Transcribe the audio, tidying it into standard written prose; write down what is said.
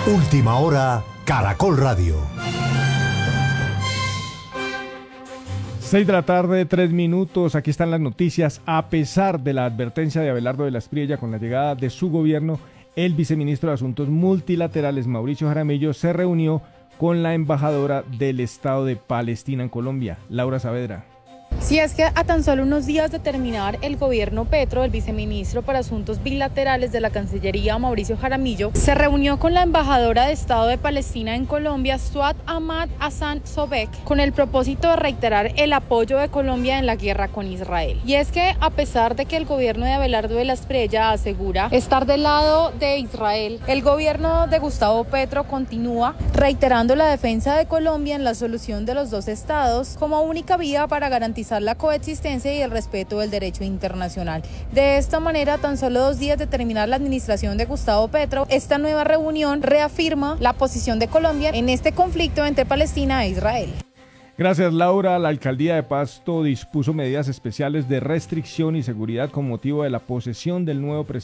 Última hora, Caracol Radio. 6 de la tarde, 3 minutos. Aquí están las noticias. A pesar de la advertencia de Abelardo de la Espriella con la llegada de su gobierno, el viceministro de Asuntos Multilaterales, Mauricio Jaramillo, se reunió con la embajadora del Estado de Palestina en Colombia, Laura Saavedra. Si es que a tan solo unos días de terminar el gobierno Petro, el viceministro para Asuntos Bilaterales de la Cancillería, Mauricio Jaramillo, se reunió con la embajadora de Estado de Palestina en Colombia, Suad Ahmad Hassan Sobek, con el propósito de reiterar el apoyo de Colombia en la guerra con Israel. Y es que a pesar de que el gobierno de Abelardo de la Espriella asegura estar del lado de Israel, el gobierno de Gustavo Petro continúa reiterando la defensa de Colombia en la solución de los dos estados como única vía para garantizar la coexistencia y el respeto del derecho internacional. De esta manera, tan solo 2 días de terminar la administración de Gustavo Petro, esta nueva reunión reafirma la posición de Colombia en este conflicto entre Palestina e Israel. Gracias, Laura. La alcaldía de Pasto dispuso medidas especiales de restricción y seguridad con motivo de la posesión del nuevo presidente